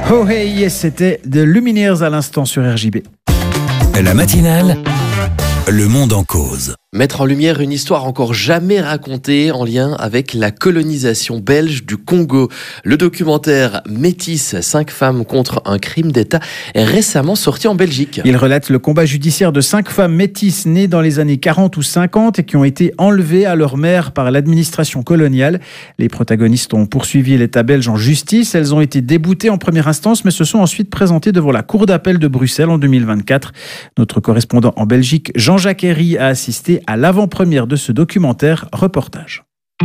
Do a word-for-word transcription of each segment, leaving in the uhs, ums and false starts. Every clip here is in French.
Oh hey, c'était The Lumineers à l'instant sur R J B. La matinale, le monde en cause. Mettre en lumière une histoire encore jamais racontée en lien avec la colonisation belge du Congo. Le documentaire Métis, cinq femmes contre un crime d'État est récemment sorti en Belgique. Il relate le combat judiciaire de cinq femmes métisses nées dans les années quarante ou cinquante et qui ont été enlevées à leur mère par l'administration coloniale. Les protagonistes ont poursuivi l'État belge en justice. Elles ont été déboutées en première instance mais se sont ensuite présentées devant la Cour d'appel de Bruxelles en deux mille vingt-quatre. Notre correspondant en Belgique, Jean-Jacques Herry, a assisté à l'avant-première de ce documentaire. Reportage.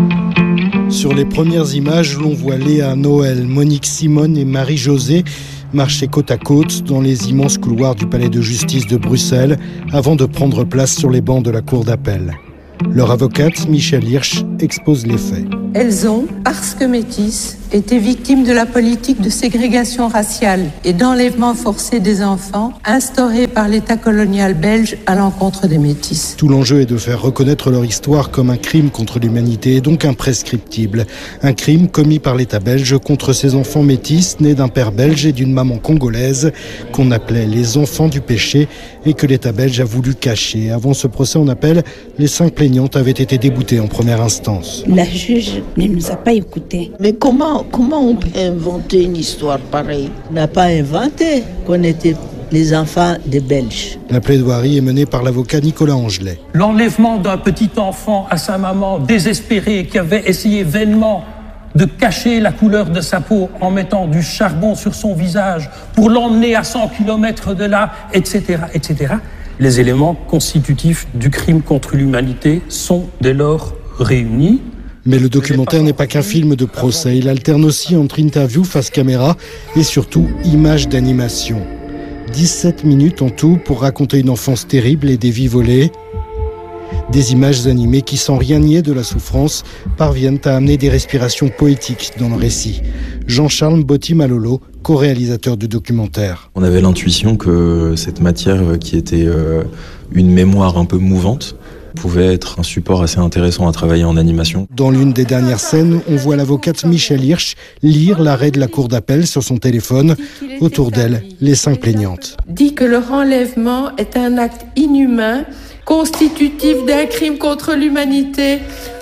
Sur les premières images, l'on voit Léa, Noël, Monique, Simone et Marie-Josée marcher côte à côte dans les immenses couloirs du palais de justice de Bruxelles avant de prendre place sur les bancs de la cour d'appel. Leur avocate, Michel Hirsch, expose les faits. Elles ont, parce que métisses, été victimes de la politique de ségrégation raciale et d'enlèvement forcé des enfants instaurée par l'État colonial belge à l'encontre des métisses. Tout l'enjeu est de faire reconnaître leur histoire comme un crime contre l'humanité et donc imprescriptible. Un crime commis par l'État belge contre ces enfants métis nés d'un père belge et d'une maman congolaise qu'on appelait les enfants du péché et que l'État belge a voulu cacher. Avant ce procès en appel, les cinq plaignantes avaient été déboutées en première instance. La juge ne nous a pas écoutés. Mais comment, comment on peut inventer une histoire pareille ? On n'a pas inventé qu'on était les enfants des Belges. La plaidoirie est menée par l'avocat Nicolas Angelet. L'enlèvement d'un petit enfant à sa maman désespérée qui avait essayé vainement de cacher la couleur de sa peau en mettant du charbon sur son visage pour l'emmener à cent kilomètres de là, et cetera, et cetera. Les éléments constitutifs du crime contre l'humanité sont dès lors réunis. Mais le documentaire n'est pas qu'un film de procès. Il alterne aussi entre interview face caméra et surtout images d'animation. dix-sept minutes en tout pour raconter une enfance terrible et des vies volées. Des images animées qui, sans rien nier de la souffrance, parviennent à amener des respirations poétiques dans le récit. Jean-Charles Botti-Malolo, co-réalisateur du documentaire. On avait l'intuition que cette matière qui était euh, une mémoire un peu mouvante pouvait être un support assez intéressant à travailler en animation. Dans l'une des dernières scènes, on voit l'avocate Michel Hirsch lire l'arrêt de la cour d'appel sur son téléphone. Autour d'elle, les cinq plaignantes. Dit que leur enlèvement est un acte inhumain, constitutif d'un crime contre l'humanité.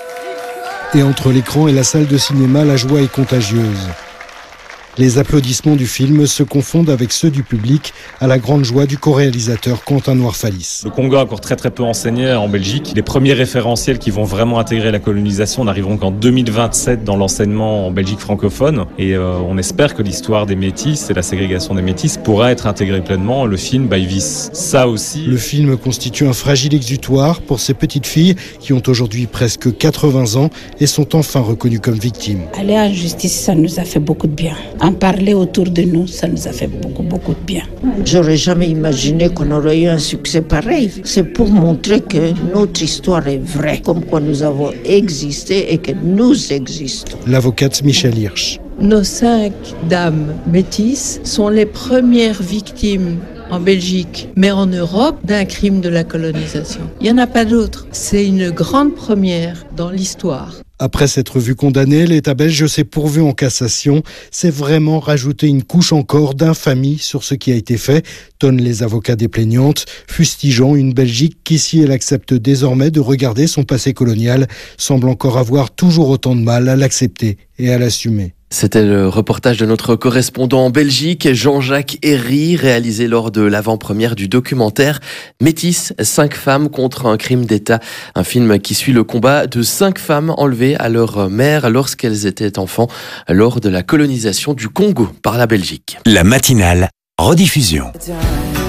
Et entre l'écran et la salle de cinéma, la joie est contagieuse. Les applaudissements du film se confondent avec ceux du public à la grande joie du co-réalisateur Quentin Noirfalis. Le Congo a encore très très peu enseigné en Belgique. Les premiers référentiels qui vont vraiment intégrer la colonisation n'arriveront qu'en deux mille vingt-sept dans l'enseignement en Belgique francophone. Et euh, on espère que l'histoire des métis et la ségrégation des métis pourra être intégrée pleinement. Le film, bah, il vise ça aussi. Le film constitue un fragile exutoire pour ces petites filles qui ont aujourd'hui presque quatre-vingts ans et sont enfin reconnues comme victimes. Aller en justice, ça nous a fait beaucoup de bien. En parler autour de nous, ça nous a fait beaucoup, beaucoup de bien. J'aurais jamais imaginé qu'on aurait eu un succès pareil. C'est pour montrer que notre histoire est vraie, comme quoi nous avons existé et que nous existons. L'avocate Michel Hirsch. Nos cinq dames métisses sont les premières victimes en Belgique, mais en Europe, d'un crime de la colonisation. Il n'y en a pas d'autre. C'est une grande première dans l'histoire. Après s'être vu condamné, l'État belge s'est pourvu en cassation. C'est vraiment rajouter une couche encore d'infamie sur ce qui a été fait, tonnent les avocats des plaignantes, fustigeant une Belgique qui, si elle accepte désormais de regarder son passé colonial, semble encore avoir toujours autant de mal à l'accepter et à l'assumer. C'était le reportage de notre correspondant en Belgique, Jean-Jacques Herry, réalisé lors de l'avant-première du documentaire Métis, cinq femmes contre un crime d'État. Un film qui suit le combat de cinq femmes enlevées à leur mère lorsqu'elles étaient enfants lors de la colonisation du Congo par la Belgique. La matinale, rediffusion.